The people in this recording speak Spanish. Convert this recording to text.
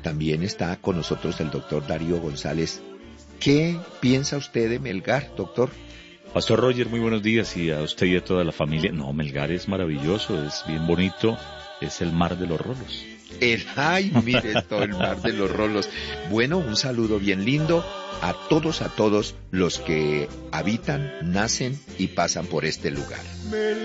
también está con nosotros el doctor Darío González. ¿Qué piensa usted de Melgar, doctor? Pastor Roger, muy buenos días, y a usted y a toda la familia. No, Melgar es maravilloso, es bien bonito, es el mar de los rolos. Ay, mire todo el mar de los rolos. Bueno, un saludo bien lindo a todos los que habitan, nacen y pasan por este lugar.